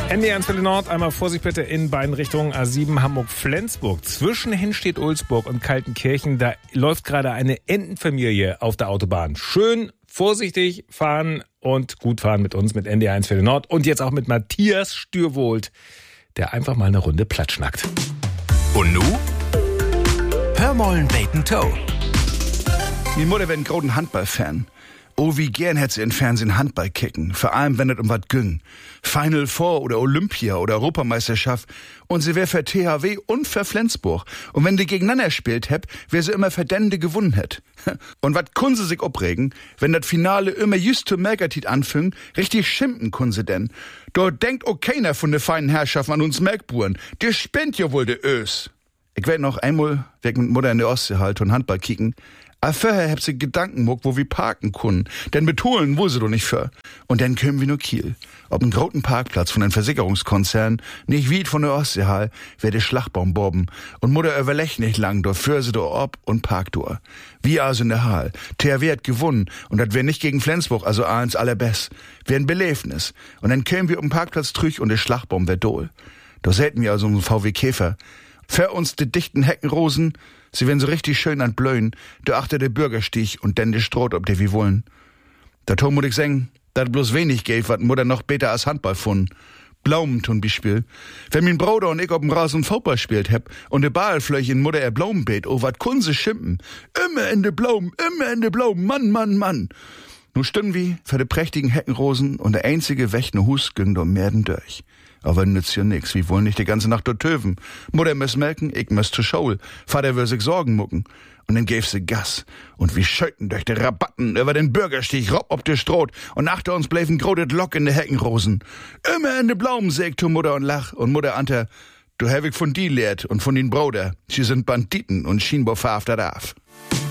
NDR 1 Nord, einmal Vorsicht bitte in beiden Richtungen, A7 Hamburg-Flensburg. Zwischen Henstedt-Ulzburg und Kaltenkirchen, da läuft gerade eine Entenfamilie auf der Autobahn. Schön vorsichtig fahren und gut fahren mit uns, mit NDR 1 Nord und jetzt auch mit Matthias Stürwold, der einfach mal eine Runde platschnackt. Und nu? Hör mollen Bacon Toe. Die Mutter wird ein großen Handballfan. Oh, wie gern hätte sie im Fernsehen Handball kicken. Vor allem, wenn es um was ging. Final Four oder Olympia oder Europameisterschaft. Und sie wär für THW und für Flensburg. Und wenn die gegeneinander spielt hätt, wär sie immer für den, die gewonnen hätt. Und wat kun sie sich opregen, wenn das Finale immer just zu Merkertit anfing, richtig schimpfen kun sie denn. Dort denkt auch keiner von de feinen Herrschaften an uns Merkburen. Der spinnt ja wohl de Ös. Ich werd noch einmal weg mit Mutter in der Ostsee halt und Handball kicken. Aber vorher hab sie Gedanken muck, wo wir parken können. Denn betonen wohl sie doch nicht für. Und dann können wir nur Kiel. Ob ein großen Parkplatz von einem Versicherungskonzern, nicht wie von der Ostseehall, wär der Schlagbaum bobben. Und Mutter überlegt nicht lang, dort für sie do ob und parkt do. Wie also in der Hall. THW hat gewonnen. Und das wär nicht gegen Flensburg, also eins allerbest. Wär ein Belebnis. Und dann kämen wir um den Parkplatz trüch und der Schlagbaum wär dohl. Da säten wir also um VW Käfer. Für uns die dichten Heckenrosen, sie werden so richtig schön an Blöen, da achter der Bürgerstieg und denn der Stroh, ob der wie wollen. Da Tom muss ich sagen, dat bloß wenig gäf, wat Mutter noch besser als Handball fun. Blaumen zum Beispiel. Wenn mein Bruder und ich auf dem Rasen Fußball spielt heb und de Ball flöch in Mutter Blumenbeet, oh, wat kun sie schimpfen. Immer in de Blumen, Mann, Mann, Mann. Nu stünden wir für de prächtigen Heckenrosen und der einzige wächtne Hus ging do Merden durch. Aber nützt ja nix, wir wollen nicht die ganze Nacht dort töven. Mutter muss melken, ich muss zur Schule. Vater will sich Sorgen mucken. Und dann gäf sie Gas. Und wir schöten durch die Rabatten über den Bürgerstieg, rob ob der Stroh. Und nach uns bleiben grodet Lock in de Heckenrosen. Immer in de Blaumen, sägt Mutter und lach. Und Mutter ante, du hab ich von die lehrt und von den Bruder. Sie sind Banditen und schienbar verhaftet auf.